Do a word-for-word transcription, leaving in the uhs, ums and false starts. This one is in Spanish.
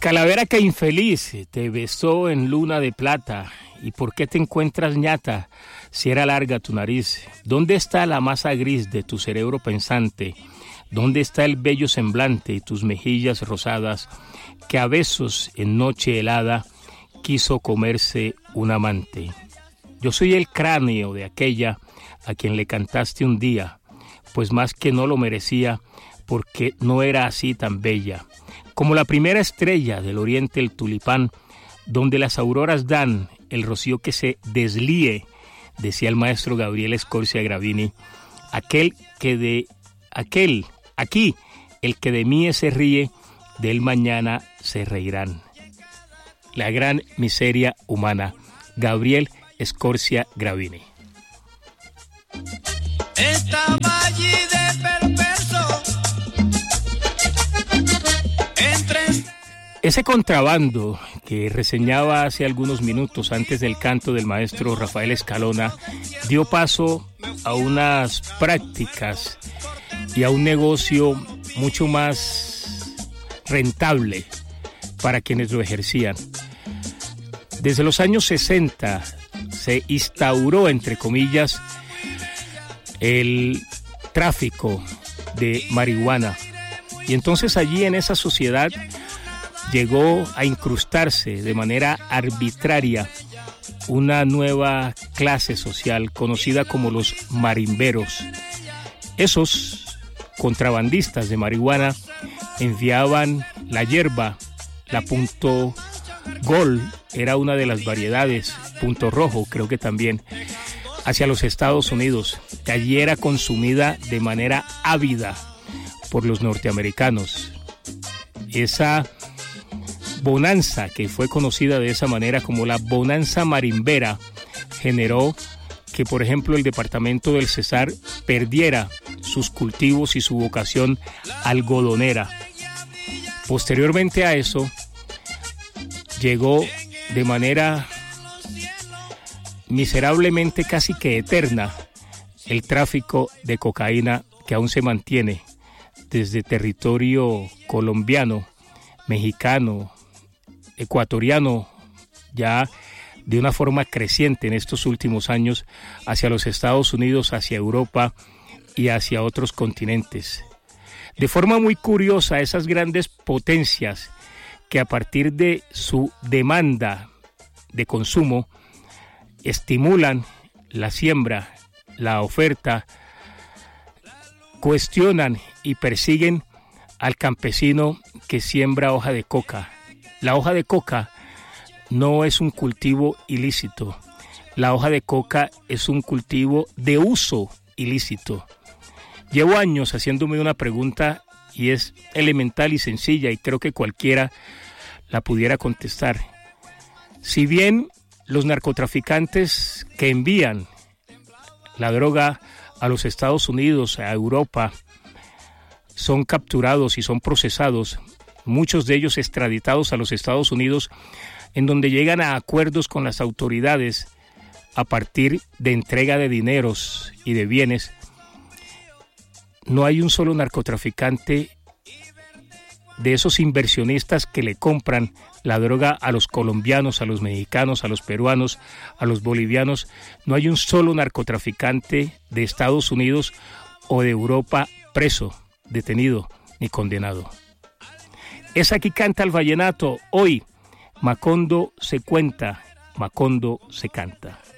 Calavera que infeliz te besó en luna de plata. ¿Y por qué te encuentras ñata si era larga tu nariz? ¿Dónde está la masa gris de tu cerebro pensante? ¿Dónde está el bello semblante y tus mejillas rosadas que a besos en noche helada quiso comerse un amante? Yo soy el cráneo de aquella a quien le cantaste un día, pues más que no lo merecía porque no era así tan bella. Como la primera estrella del oriente el tulipán, donde las auroras dan el rocío que se deslíe, decía el maestro Gabriel Escorcia Gravini, aquel que de aquel, aquí, el que de mí se ríe, de él mañana se reirán. La gran miseria humana, Gabriel Escorcia Gravini. Estaba allí de perverso. Entre... Ese contrabando que reseñaba hace algunos minutos antes del canto del maestro Rafael Escalona dio paso a unas prácticas y a un negocio mucho más rentable para quienes lo ejercían. Desde los años sesenta se instauró, entre comillas, el tráfico de marihuana. Y entonces allí en esa sociedad llegó a incrustarse de manera arbitraria una nueva clase social conocida como los marimberos. Esos contrabandistas de marihuana enviaban la hierba, la punto gol, era una de las variedades, punto rojo creo que también, hacia los Estados Unidos, que allí era consumida de manera ávida por los norteamericanos. Esa bonanza, que fue conocida de esa manera como la bonanza marimbera, generó que, por ejemplo, el departamento del Cesar perdiera sus cultivos y su vocación algodonera. Posteriormente a eso, llegó de manera miserablemente casi que eterna el tráfico de cocaína, que aún se mantiene desde territorio colombiano, mexicano, ecuatoriano, ya de una forma creciente en estos últimos años hacia los Estados Unidos, hacia Europa y hacia otros continentes. De forma muy curiosa, esas grandes potencias que a partir de su demanda de consumo estimulan la siembra, la oferta, cuestionan y persiguen al campesino que siembra hoja de coca. La hoja de coca no es un cultivo ilícito. La hoja de coca es un cultivo de uso ilícito. Llevo años haciéndome una pregunta y es elemental y sencilla y creo que cualquiera la pudiera contestar. Si bien los narcotraficantes que envían la droga a los Estados Unidos, a Europa, son capturados y son procesados, muchos de ellos extraditados a los Estados Unidos, en donde llegan a acuerdos con las autoridades a partir de entrega de dineros y de bienes. No hay un solo narcotraficante de esos inversionistas que le compran la droga a los colombianos, a los mexicanos, a los peruanos, a los bolivianos. No hay un solo narcotraficante de Estados Unidos o de Europa preso, detenido ni condenado. Es Aquí Canta el Vallenato. Hoy, Macondo se cuenta, Macondo se canta.